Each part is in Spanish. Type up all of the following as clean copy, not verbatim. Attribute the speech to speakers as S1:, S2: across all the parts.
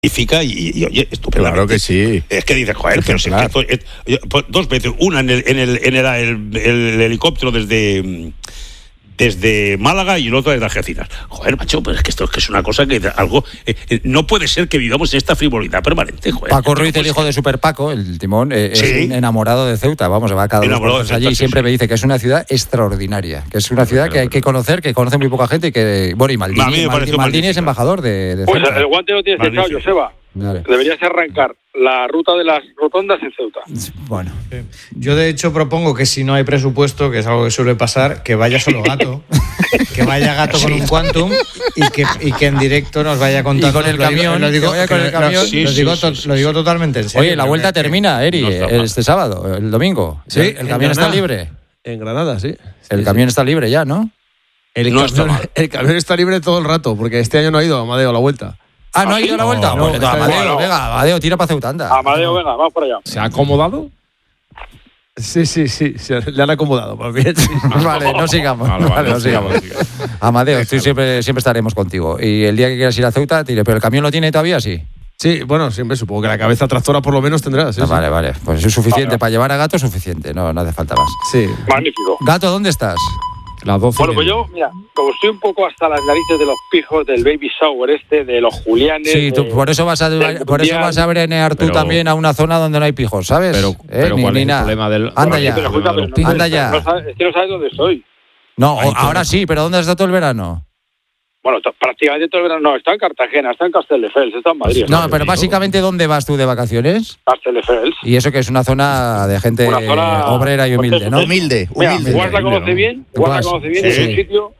S1: Oye, estupendamente.
S2: Claro que sí.
S1: Es que dices, joder, pero
S2: claro.
S1: pues, dos veces, una en el helicóptero desde Málaga y el otro desde Algeciras. Joder, macho, pero es que esto es una cosa que algo no puede ser que vivamos en esta frivolidad permanente, joder.
S3: Paco Ruiz, el hijo de Super Paco, el timón,
S1: Sí.
S3: es un enamorado de Ceuta. Vamos, va cada dos allí y siempre me dice que es una ciudad extraordinaria, que es una ciudad que hay que conocer, que conoce muy poca gente y que, bueno, y Maldini es embajador de
S4: Pues
S3: Ceuta.
S4: el guante lo tienes echado, Joseba.
S3: Vale.
S4: Deberías arrancar la ruta de las rotondas en Ceuta.
S3: Bueno,
S5: yo de hecho propongo que si no hay presupuesto, que es algo que suele pasar, que vaya solo Gato, que vaya Gato con un Quantum y que en directo nos vaya contando.
S3: Y con el camión,
S5: lo digo totalmente en serio.
S3: oye, la vuelta termina, Eri, este sábado, el domingo.
S6: Sí,
S3: el camión está libre.
S6: En Granada, sí.
S3: El camión está libre ya, ¿no?
S6: El camión está libre todo el rato, porque este año no ha ido Amadeo a la vuelta.
S3: Ah, ¿no ha ido a la vuelta?
S6: No,
S3: Bueno, Amadeo, venga, Amadeo, tira para Ceuta, anda.
S4: Amadeo, venga, vamos para allá.
S6: ¿Se ha acomodado? Sí, le han acomodado. Pues bien, sí.
S3: Vale, no sigamos. No sigamos. Amadeo, tú siempre estaremos contigo. Y el día que quieras ir a Ceuta, tire. ¿Pero el camión lo tiene todavía, sí?
S6: Sí, bueno, siempre supongo que la cabeza tractora por lo menos tendrá. Sí,
S3: Vale. Pues es suficiente. Para llevar a Gato es suficiente. No hace falta más.
S6: Sí.
S4: Magnífico.
S3: Gato, ¿dónde estás?
S6: Las 12.
S4: Bueno, pues yo, mira, como estoy un poco hasta las narices de los pijos, del baby shower de los Julianes...
S3: Sí, tú, por eso vas a brenear tú también a una zona donde no hay pijos, ¿sabes?
S6: Pero ¿cuál es el
S3: nada.
S6: problema del...
S3: Anda ya. Anda ya.
S4: Es que no sabes dónde estoy.
S3: No, ahora sí, pero ¿dónde has estado todo el verano?
S4: Bueno, prácticamente todo el verano. No, está en Cartagena, está en Castelldefels, está en Madrid.
S3: No, pero básicamente, ¿dónde vas tú de vacaciones?
S4: Castelldefels.
S3: Y eso que es una zona de gente obrera y humilde, ¿no?
S2: Humilde.
S4: Mira, Guas la conoce bien. Guas la conoce bien. Es un sitio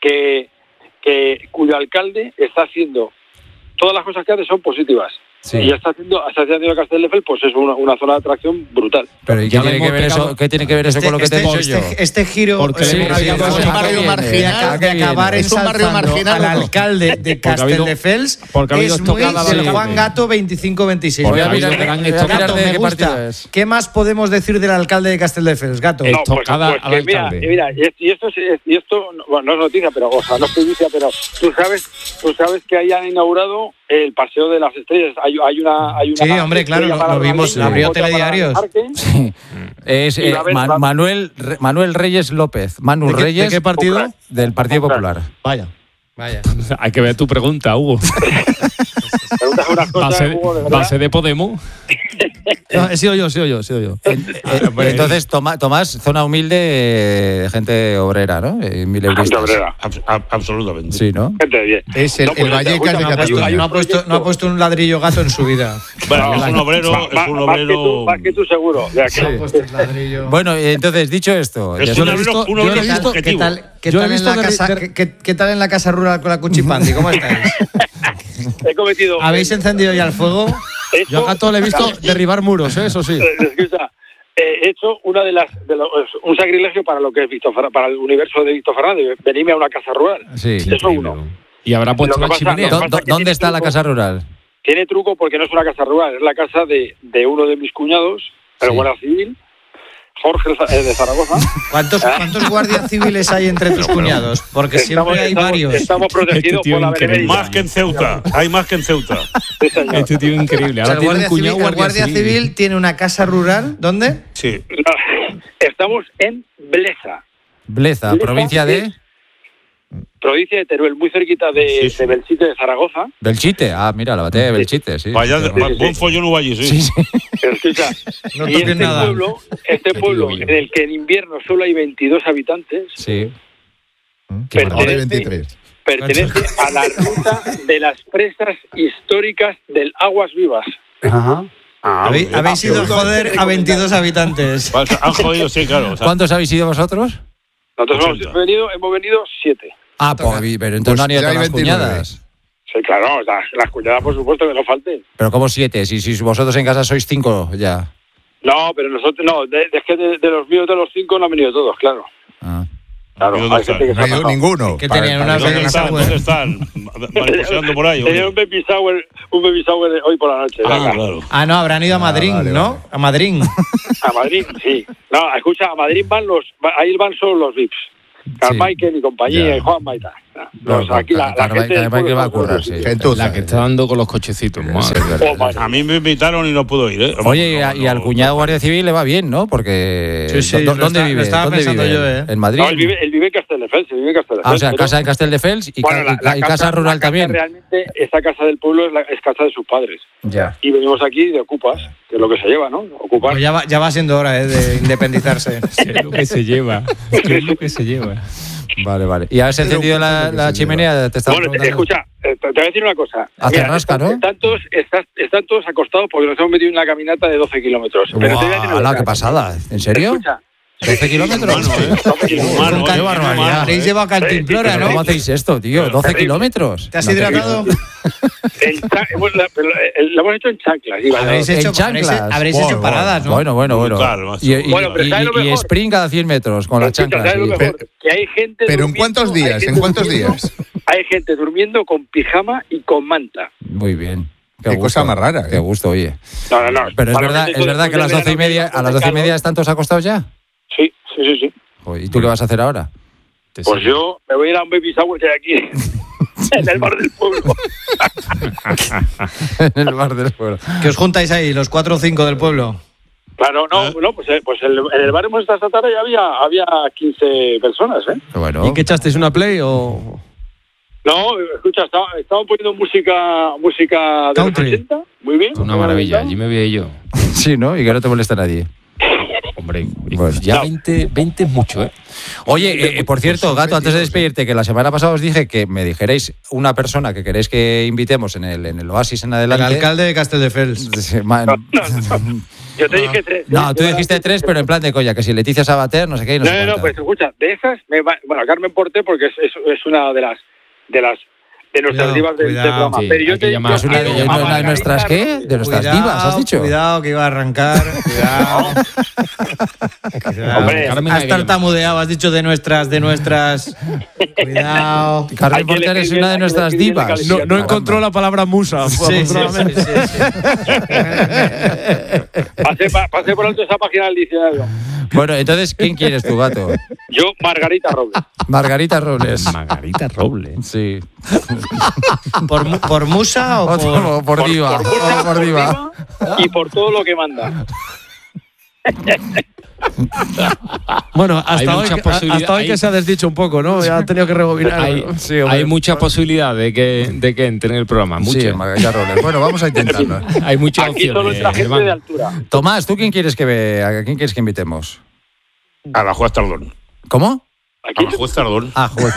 S4: cuyo alcalde está haciendo... Todas las cosas que hace son positivas.
S3: Sí.
S4: Y ya está haciendo Castelldefels, pues es una zona de atracción brutal.
S3: Pero ¿y qué tiene que ver eso con lo que te he dicho yo?
S5: Este giro
S6: Porque
S5: es un barrio marginal de acabar ensalzando al alcalde de Castelldefels es muy del Juan Gato 25-26.
S3: Voy a mirar de qué partido es.
S5: ¿Qué más podemos decir del alcalde de Castelldefels, Gato?
S4: Mira, y esto no es noticia, pero o sea, no es primicia, pero tú sabes que ahí han inaugurado el Paseo de las Estrellas. Hay una
S5: sí, hombre, claro, lo vimos, lo abrió Telediarios.
S3: Sí. Es Manuel Reyes López.
S6: ¿De qué partido?
S3: Del Partido Popular.
S5: Vaya.
S6: Hay que ver tu pregunta, Hugo.
S4: Preguntas unas cosas, Hugo, de verdad.
S6: ¿Base de Podemos? No, he sido yo.
S3: Entonces, Tomás, zona humilde de gente obrera, ¿no?
S4: Gente obrera.
S1: Absolutamente.
S3: Sí, ¿no?
S4: Gente de bien.
S2: Es el Vallecas de Cataluña.
S5: No ha puesto un ladrillo Gato en su vida.
S1: Bueno, es un obrero.
S4: Más que tú seguro.
S3: Bueno, entonces, dicho esto...
S1: Es un obrero subjetivo.
S5: ¿Qué tal en la casa rural con la Cuchipandi? ¿Cómo estáis?
S4: He cometido...
S5: ¿Habéis encendido ya el fuego?
S6: Yo a Gato le he visto derribar muros, eso sí.
S4: Escucha, he hecho un sacrilegio para lo que es para el universo de Víctor Fernández. Venirme a una casa rural.
S3: Sí.
S4: Eso uno.
S6: Y habrá puesto una chimenea.
S3: ¿Dónde está la casa rural?
S4: Tiene truco porque no es una casa rural, es la casa de uno de mis cuñados, el guardia civil, Jorge de Zaragoza.
S5: ¿Cuántos guardias civiles hay entre tus cuñados? Porque siempre hay varios.
S4: Estamos protegidos por la veeduría.
S1: Más que en Ceuta. Hay más que en Ceuta.
S6: Este tío increíble.
S5: Ahora tiene un cuñado guardia civil tiene una casa rural. ¿Dónde?
S1: Sí.
S4: Estamos en
S3: Bleza, provincia de...
S4: Provincia de Teruel, muy cerquita de Belchite, de Zaragoza.
S3: Belchite, mira, la batalla de Belchite, sí.
S1: Vaya, buen follón hubo allí, sí.
S4: Escucha,
S5: no toquen nada.
S4: Este pueblo en el que en invierno solo hay 22 habitantes,
S3: sí.
S4: pertenece a la ruta de las presas históricas del Aguas Vivas.
S5: Ajá. Habéis ido a joder a 22 habitantes.
S1: Han jodido, sí, claro.
S3: ¿Cuántos habéis ido vosotros?
S4: Nosotros hemos venido 7.
S3: Pero entonces no han ido todas las cuñadas.
S4: Sí, claro, las cuñadas por supuesto que no falten.
S3: Pero ¿cómo 7? Si vosotros en casa sois 5 ya.
S4: No, pero nosotros no, es que de los míos de los 5 no han venido todos, claro. Claro,
S1: no
S2: ha ido ninguno.
S5: Que tenían una
S1: ¿Dónde están? Manifestando por ahí.
S4: Tenían un baby shower hoy por la noche.
S1: Claro.
S5: No, habrán ido a Madrid, ¿no? Vale. A Madrid.
S4: A Madrid, sí. No, escucha, a Madrid ahí van solo los VIPs. Carmichael y compañía, y Juan Maita. Aquí la gente
S3: que va a currar, sí.
S7: La que está dando con los cochecitos.
S1: A mí me invitaron y no pudo ir, ¿eh?
S3: Oye, y al cuñado Guardia Civil le va bien, ¿no? Porque ¿dónde vive?
S5: Estaba pensando yo, ¿eh?
S3: ¿En Madrid?
S4: No, él vive en Castelldefels.
S3: O sea, casa en Castelldefels y casa rural también.
S4: Realmente, esta casa del pueblo es casa de sus padres.
S3: Ya.
S4: Y venimos aquí de ocupas, que es lo que se lleva, ¿no? Ocupar.
S5: Pues ya va siendo hora de independizarse.
S7: Es lo que se lleva. Es lo que se lleva.
S3: Vale. ¿Y has encendido la chimenea?
S4: Bueno, escucha, te voy a decir una cosa.
S3: Hace rasca, ¿no?
S4: Están todos acostados porque nos hemos metido en una caminata de 12 kilómetros.
S3: ¡Qué pasada! ¿En serio?
S4: Escucha,
S3: 12 kilómetros.
S5: ¡Qué barbaridad! Habéis llevado cantimplora, ¿no?
S3: ¿Cómo hacéis esto, tío? 12 kilómetros.
S5: ¿Te has hidratado?
S4: Lo hemos hecho en chanclas.
S5: Habréis hecho paradas, ¿no?
S3: Bueno. Y sprint cada 100 metros con las chanclas.
S4: Que hay gente.
S2: ¿Pero en cuántos días?
S4: Hay gente durmiendo con pijama y con manta.
S3: Muy bien.
S2: Qué cosa más rara.
S3: Qué gusto, oye.
S4: No.
S3: Pero es verdad que a las 12:30 están todos acostados ya.
S4: Sí.
S3: ¿Y tú qué vas a hacer ahora?
S4: Pues yo me voy a ir a un baby shower que hay aquí en el bar del pueblo.
S3: En el bar del pueblo.
S5: ¿Que os juntáis ahí, los 4 o 5 del pueblo?
S4: Claro, pues en el bar hemos estado esta tarde y había 15 personas, ¿eh?
S3: Bueno.
S6: ¿Y qué echasteis, una play o...?
S4: No, escucha, estaban poniendo música de
S5: country.
S4: los 80, muy bien.
S7: Una maravilla, allí me vi yo.
S3: Sí, ¿no? Y que no te molesta nadie.
S7: Hombre, ya 20 es mucho, ¿eh?
S3: Oye, por cierto, Gato, antes de despedirte, que la semana pasada os dije que me dijerais una persona que queréis que invitemos en el Oasis en adelante.
S5: El alcalde de Castelldefels.
S4: Yo te dije 3.
S3: No, tú dijiste 3, pero en plan de coña, que si Leticia Sabater, no sé qué.
S4: No, pues escucha, de esas, Carmen Porté, porque es una de nuestras divas del programa.
S7: Sí,
S4: pero yo te
S3: ¿Una de nuestras qué? ¿De nuestras divas, has dicho?
S5: Cuidado, que iba a arrancar. Cuidado.
S4: Hombre,
S5: has tartamudeado, has dicho de nuestras. Cuidado.
S3: Carmen Porter es una de nuestras divas.
S6: No encontró la palabra musa.
S5: Sí.
S4: Pasé por alto esa página del diccionario.
S3: Bueno, entonces, ¿quién quieres tú, Gato?
S4: Yo, Margarita Robles.
S3: Margarita Robles.
S7: Margarita Robles.
S3: Sí.
S5: ¿Por musa o
S3: por diva?
S4: Por diva y por todo lo que manda.
S6: Bueno, hasta hoy que se ha desdicho un poco, ¿no? Ya ha tenido que rebobinar.
S7: Hay mucha posibilidad de que entre en el programa. Mucha.
S3: Sí, Margarita Robles. Bueno, vamos a intentarlo.
S7: Hay muchas
S4: Aquí
S7: opciones.
S4: solo entra gente de altura.
S3: Tomás, ¿tú quién quieres ¿a quién quieres que invitemos?
S1: A la juez Tardón.
S3: ¿Cómo?
S1: A la juez Tardón.
S3: Juez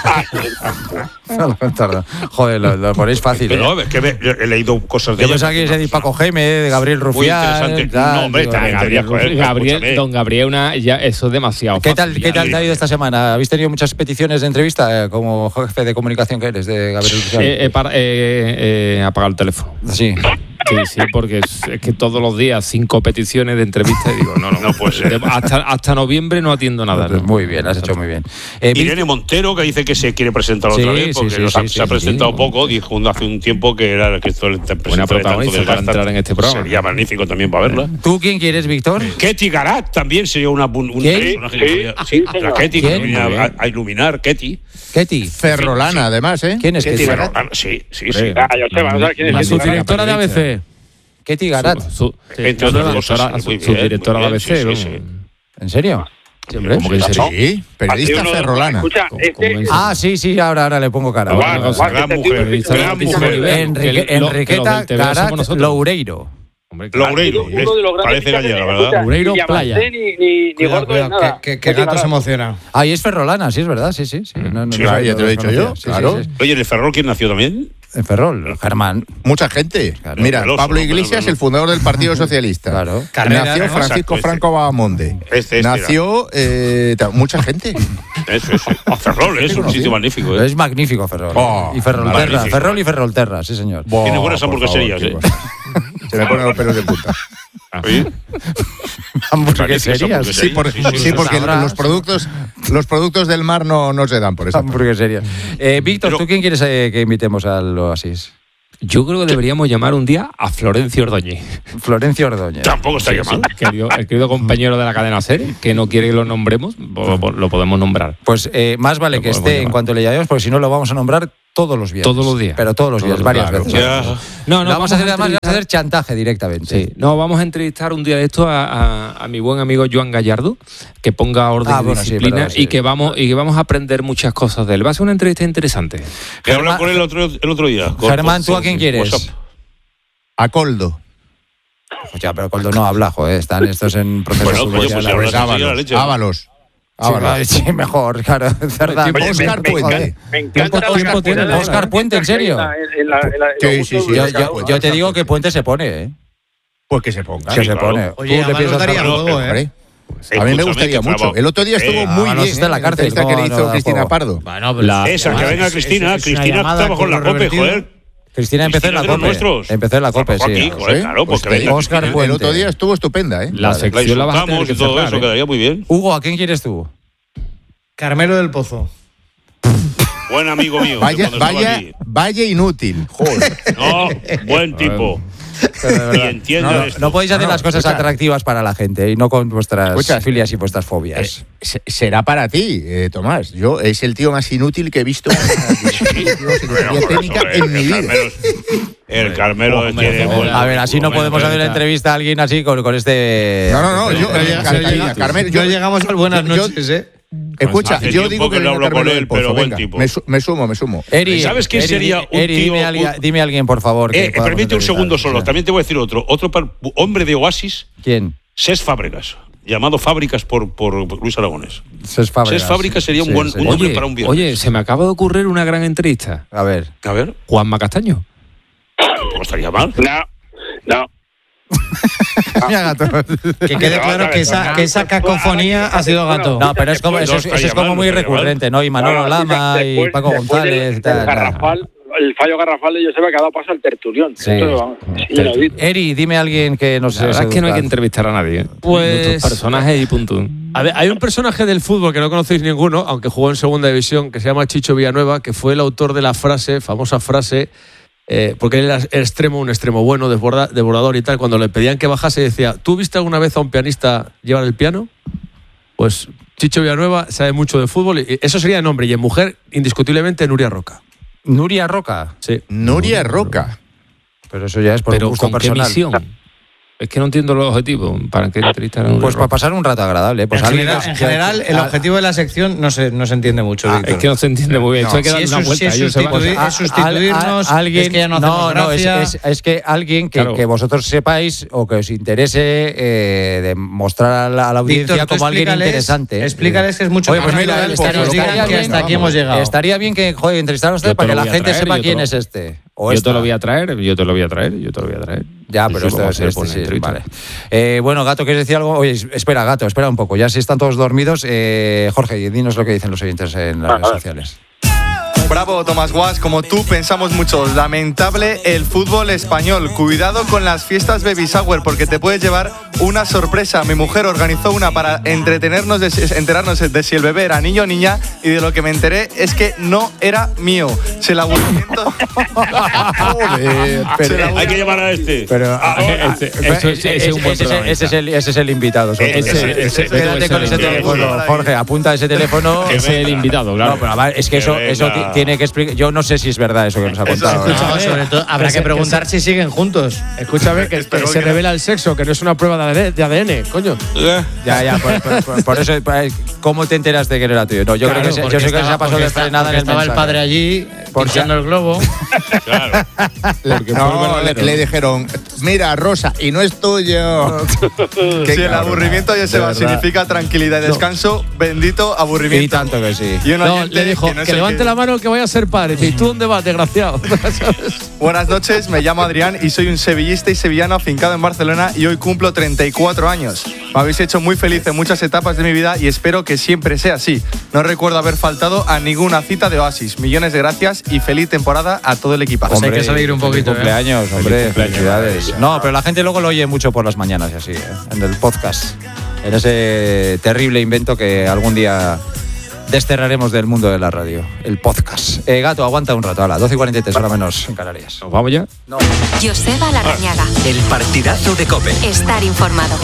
S3: Tardón. Joder, lo ponéis fácil.
S1: Pero es que he leído cosas de
S3: yo pensaba que ibas a decir Paco Geme, de Gabriel Rufián.
S1: Muy interesante. No, hombre,
S7: Don Gabriel, eso es demasiado.
S3: ¿Qué tal te ha ido esta semana? ¿Habéis tenido muchas peticiones de entrevista como jefe de comunicación que eres de Gabriel Rufián?
S7: He apagado el teléfono.
S3: Sí.
S7: Sí, porque es que todos los días 5 peticiones de entrevistas y digo, no puede ser. Hasta noviembre no atiendo nada.
S3: ¿no? Muy bien, has hecho muy bien.
S1: Irene Montero, que dice que se quiere presentar otra vez, porque se ha presentado poco, dijo hace un tiempo que era que esto
S7: buena protagonista para entrar en este programa.
S1: Sería magnífico también para verla.
S3: ¿Tú quién quieres, Víctor?
S1: Ketty Garat también sería un personaje. Sí, la Ketty que venía a iluminar, Ketty.
S2: Ferrolana, además, ¿eh?
S3: ¿Quién es Ketty?
S1: Sí.
S6: La subdirectora de ABC.
S3: Ketty Garat.
S1: Entre otras cosas,
S7: subdirectora de ABC.
S3: ¿En serio?
S7: ¿Cómo que en serio?
S2: Sí, periodista ferrolana.
S4: Escucha,
S3: sí, ahora le pongo cara.
S1: Gran mujer.
S3: Enriqueta Garat Loureiro.
S1: Loureiro, parece gallega, ¿verdad?
S6: Loureiro Playa.
S4: Ni gordo ni nada.
S5: Que Gato se emociona.
S3: Ahí es ferrolana, sí, es verdad, sí.
S2: Ya te lo he dicho yo, claro.
S1: Oye, ¿en el Ferrol quién nació también?
S3: En Ferrol, Germán.
S2: Mucha gente.
S3: Claro.
S2: Mira, Pablo Iglesias, el fundador del Partido Socialista.
S3: Claro.
S2: Nació Francisco Franco Bahamonde. Nació mucha gente.
S1: Ferrol es un sitio magnífico.
S3: Es magnífico Ferrol. Y Ferrolterra. Ferrol y Ferrolterra, sí, señor.
S1: Tiene buenas hamburgueserías,
S2: Se me ponen los pelos de punta.
S3: ¿Hamburgueserías?
S2: Sí, porque los productos del mar no se dan por eso.
S3: Hamburgueserías. Víctor, ¿tú quién quieres que invitemos al Oasis?
S7: Yo creo que deberíamos llamar un día a Florencio Ordóñez.
S3: Florencio Ordóñez.
S1: Tampoco está llamado.
S7: El querido compañero de la cadena SER, que no quiere que lo nombremos, lo podemos nombrar.
S3: Pues más vale que esté en cuanto le llamemos, porque si no lo vamos a nombrar todos los días.
S7: Todos los días.
S3: Pero todos los días, varias veces.
S7: No,
S3: vamos a hacer además, vamos a hacer chantaje directamente.
S7: Sí. No, vamos a entrevistar un día de esto a mi buen amigo Joan Gallardo, que ponga orden y disciplina, y que vamos a aprender muchas cosas de él. Va a ser una entrevista interesante.
S1: Que habla con él el otro día.
S3: Germán, ¿tú a quién quieres? WhatsApp.
S2: A Coldo.
S3: Ya, pero Coldo no habla, joder. Están estos en proceso.
S2: Ábalos.
S3: Sí, mejor, claro, es verdad.
S2: Óscar Puente.
S4: Me encanta
S3: Óscar Puente, ¿en serio?
S2: Sí.
S3: Yo te digo que Puente se pone, ¿eh?
S2: Pues que se ponga.
S3: Que se pone.
S5: Oye, a mí me gustaría juego, ¿eh?
S2: A mí me gustaría mucho. El otro día estuvo muy bien.
S3: Está en la cárcel.
S2: Esta que le hizo Cristina Pardo.
S1: Esa, que venga Cristina. Cristina está bajo la COPE, joder.
S3: Cristina empezó en la COPE.
S1: Empezó
S3: en la COPE, sí.
S1: Claro, pues
S3: Óscar Puente.
S2: El otro día estuvo estupenda, ¿eh?
S7: La sección la
S1: bajamos y todo eso, quedaría muy bien.
S3: Hugo, ¿a quién quieres tú?
S5: Carmelo del Pozo.
S1: Buen amigo mío.
S2: Vaya inútil. Joder.
S1: No, buen tipo.
S3: No podéis hacer las cosas atractivas para la gente y no con vuestras filias y vuestras fobias.
S2: Será para ti, Tomás. Es el tío más inútil que he visto en mi vida.
S1: El Carmelo tiene...
S3: A ver, así no podemos hacer una entrevista a alguien así con este...
S2: No.
S5: Yo llegamos al buenas noches, ¿eh?
S2: Escucha, yo digo que
S1: no hablo con él, pero buen tipo.
S2: Me sumo.
S1: Eri, ¿sabes quién sería un tío?
S3: Dime a alguien, por favor.
S1: Permite un segundo solo. También te voy a decir otro hombre de Oasis.
S3: ¿Quién?
S1: Cés Fábregas, llamado Fábricas por Luis Aragonés.
S3: Cés
S1: Fábricas sería un buen hombre para un viernes.
S7: Oye, se me acaba de ocurrir una gran entrevista.
S3: A ver.
S7: Juanma Castaño.
S1: ¿Cómo estaría mal?
S4: No.
S3: Gato.
S5: Que quede claro que esa cacofonía ha sido Gato.
S3: No, pero eso es como muy recurrente, ¿no? Y Manolo Lama y Paco González.
S4: El fallo garrafal de Joseba que ha dado paso al tertulión.
S3: Sí. Eri, dime a alguien que no sé.
S7: La verdad es que no hay que entrevistar a nadie.
S6: Pues
S7: nuestros personajes y punto.
S6: A ver, hay un personaje del fútbol que no conocéis ninguno, aunque jugó en segunda división, que se llama Chicho Villanueva, que fue el autor de la famosa frase, porque él era un extremo bueno, desbordador y tal. Cuando le pedían que bajase, decía: ¿tú viste alguna vez a un pianista llevar el piano? Pues Chicho Villanueva sabe mucho de fútbol, y eso sería en hombre, y en mujer, indiscutiblemente, Nuria Roca.
S3: ¿Nuria Roca?
S6: Sí.
S2: Nuria Roca.
S3: Pero eso ya es por gusto personal.
S7: ¿Qué misión? Es que no entiendo los objetivos. ¿Para qué entrevistar a Nuria
S3: Pues
S7: Roca?
S3: para pasar un rato agradable. Pues
S5: en general, el objetivo de la sección no se entiende mucho, Víctor.
S7: Es que no se entiende muy bien.
S5: No.
S7: Esto hay que darle una vuelta.
S5: Es sustituirnos,
S3: alguien,
S5: es que ya no hacemos gracia.
S3: Es que alguien que vosotros sepáis o que os interese de mostrar a la audiencia
S5: Víctor,
S3: como alguien interesante.
S5: Explícales que es mucho.
S3: Oye, pues mira,
S5: que hasta aquí hemos llegado.
S3: Estaría bien que entrevistaran a usted para que la gente sepa quién es este.
S7: Yo te lo voy a traer.
S3: Ya, pero esto es sí, vale. Bueno, Gato, ¿quieres decir algo? Oye, espera un poco. Ya si están todos dormidos, Jorge, dinos lo que dicen los oyentes en las redes sociales.
S8: Bravo, Tomás Guas, como tú pensamos mucho. Lamentable el fútbol español. Cuidado con las fiestas baby shower porque te puedes llevar una sorpresa. Mi mujer organizó una para enterarnos de si el bebé era niño o niña, y de lo que me enteré es que no era mío. El aburrimiento.
S1: Hay que llamar a este.
S3: Pero ese es el invitado. Quédate con ese teléfono, Jorge, apunta ese teléfono.
S7: Ese es el invitado, claro.
S3: No, pero es que eso tiene que explicar. Yo no sé si es verdad eso que nos ha contado.
S5: Sobre todo, habrá que preguntar si siguen juntos.
S6: Escúchame, que se revela el sexo, que no es una prueba de ADN, coño.
S3: Ya, por eso, ¿cómo te enteraste que no era tuyo? No, yo creo que se ha pasado de frenada en el
S5: estaba
S3: mensaje.
S5: El padre allí, pinchando el globo.
S1: Claro.
S2: Le dijeron: mira, Rosa, y no es tuyo.
S8: Si el aburrimiento ya se va, significa tranquilidad y descanso, bendito aburrimiento.
S3: Y tanto que sí.
S6: Le dijo que levante la mano que vaya a ser padre. ¿Y tú dónde vas, desgraciado?
S8: Buenas noches, me llamo Adrián y soy un sevillista y sevillano afincado en Barcelona, y hoy cumplo 34 años. Me habéis hecho muy feliz en muchas etapas de mi vida y espero que siempre sea así. No recuerdo haber faltado a ninguna cita de Oasis. Millones de gracias y feliz temporada a todo el equipazo.
S5: Hay que salir un poquito.
S3: Cumpleaños, hombre, felicidades. No, pero la gente luego lo oye mucho por las mañanas y así, en el podcast. En ese terrible invento que algún día desterraremos del mundo de la radio, el podcast. Gato, aguanta un rato, a las 12:43, hora menos en Canarias.
S6: ¿Nos vamos ya?
S3: No.
S9: Joseba Larrañaga.
S10: El partidazo de COPE.
S9: Estar informado.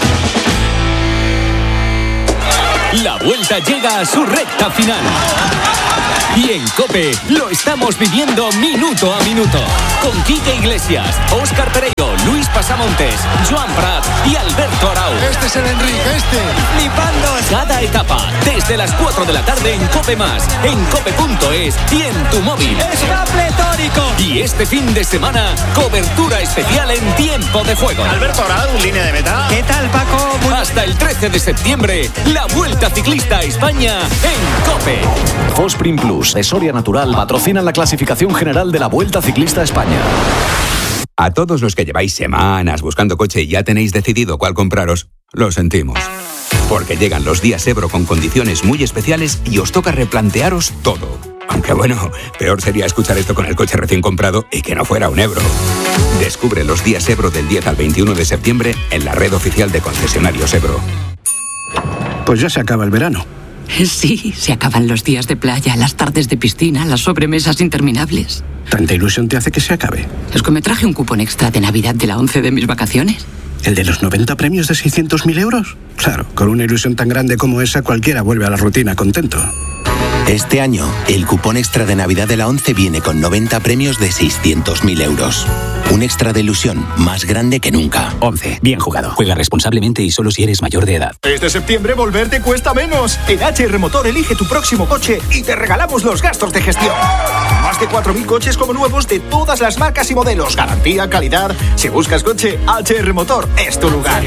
S10: La vuelta llega a su recta final. Y en COPE lo estamos viviendo minuto a minuto. Con Quique Iglesias, Óscar Pereiro, Luis Pasamontes, Joan Prat y Alberto Arau.
S11: Este es el Enrique,
S10: Flipando cada etapa, desde las 4 de la tarde en COPE+, en cope.es y en tu móvil.
S11: ¡Está pletórico!
S10: Y este fin de semana, cobertura especial en tiempo de juego.
S11: Alberto Arau, línea de meta.
S10: ¿Qué tal, Paco? Hasta el 13 de septiembre, la Vuelta Ciclista a España en COPE.
S12: Fosprin Plus de Soria Natural patrocinan la clasificación general de la Vuelta Ciclista a España.
S13: A todos los que lleváis semanas buscando coche y ya tenéis decidido cuál compraros, lo sentimos. Porque llegan los días Ebro con condiciones muy especiales y os toca replantearos todo. Aunque bueno, peor sería escuchar esto con el coche recién comprado y que no fuera un Ebro. Descubre los días Ebro del 10 al 21 de septiembre en la red oficial de concesionarios Ebro.
S14: Pues ya se acaba el verano.
S15: Sí, se acaban los días de playa, las tardes de piscina, las sobremesas interminables.
S14: ¿Tanta ilusión te hace que se acabe?
S15: Es que me traje un cupón extra de Navidad de la 11 de mis vacaciones.
S14: ¿El de los 90 premios de 600.000 euros? Claro, con una ilusión tan grande como esa, cualquiera vuelve a la rutina contento.
S16: Este año, el cupón extra de Navidad de la 11 viene con 90 premios de 600.000 euros. Un extra de ilusión más grande que nunca.
S17: 11. Bien jugado. Juega responsablemente y solo si eres mayor de edad.
S18: Este septiembre volver te cuesta menos. En HR Motor elige tu próximo coche y te regalamos los gastos de gestión. Más de 4.000 coches como nuevos de todas las marcas y modelos. Garantía, calidad. Si buscas coche, HR Motor es tu lugar.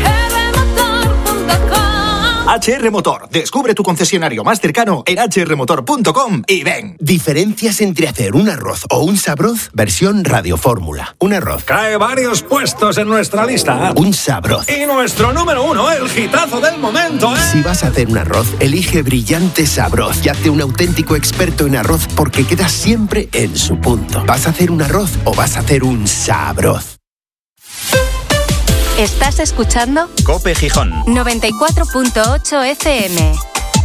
S18: HR Motor. Descubre tu concesionario más cercano en hrmotor.com y ven.
S19: Diferencias entre hacer un arroz o un sabroz versión radiofórmula. Un arroz.
S20: Cae varios puestos en nuestra lista.
S19: Un sabroz.
S20: Y nuestro número 1, el hitazo del momento, ¿eh?
S19: Si vas a hacer un arroz, elige Brillante Sabroz y hazte un auténtico experto en arroz porque quedas siempre en su punto. ¿Vas a hacer un arroz o vas a hacer un sabroz?
S9: ¿Estás escuchando?
S21: COPE Gijón
S9: 94.8 FM.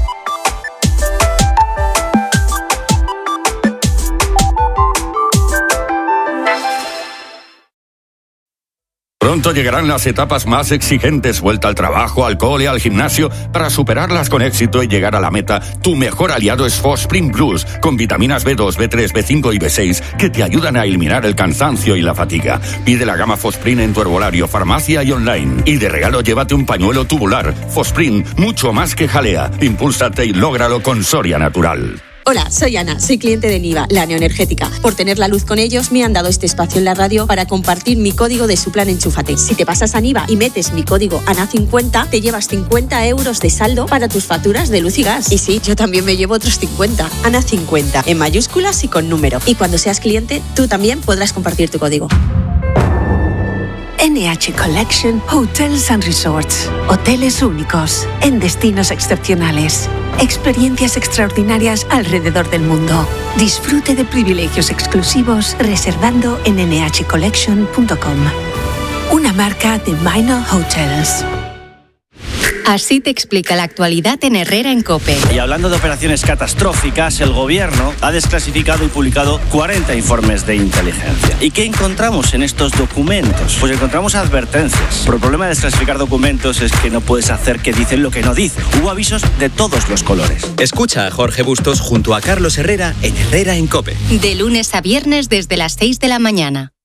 S22: Pronto llegarán las etapas más exigentes, vuelta al trabajo, al cole, al gimnasio. Para superarlas con éxito y llegar a la meta, tu mejor aliado es Fosprin Plus, con vitaminas B2, B3, B5 y B6, que te ayudan a eliminar el cansancio y la fatiga. Pide la gama Fosprin en tu herbolario, farmacia y online. Y de regalo llévate un pañuelo tubular. Fosprin, mucho más que jalea. Impúlsate y lógralo con Soria Natural.
S23: Hola, soy Ana, soy cliente de Niva, la neoenergética. Por tener la luz con ellos, me han dado este espacio en la radio para compartir mi código de su plan Enchúfate. Si te pasas a Niva y metes mi código ANA50, te llevas 50 euros de saldo para tus facturas de luz y gas. Y sí, yo también me llevo otros 50. ANA50, en mayúsculas y con número. Y cuando seas cliente, tú también podrás compartir tu código.
S24: NH Collection Hotels and Resorts. Hoteles únicos, en destinos excepcionales. Experiencias extraordinarias alrededor del mundo. Disfrute de privilegios exclusivos reservando en nhcollection.com. Una marca de Minor Hotels.
S9: Así te explica la actualidad en Herrera en COPE.
S25: Y hablando de operaciones catastróficas, el gobierno ha desclasificado y publicado 40 informes de inteligencia. ¿Y qué encontramos en estos documentos? Pues encontramos advertencias. Pero el problema de desclasificar documentos es que no puedes hacer que dicen lo que no dicen. Hubo avisos de todos los colores.
S10: Escucha a Jorge Bustos junto a Carlos Herrera en Herrera en COPE.
S9: De lunes a viernes desde las 6 de la mañana.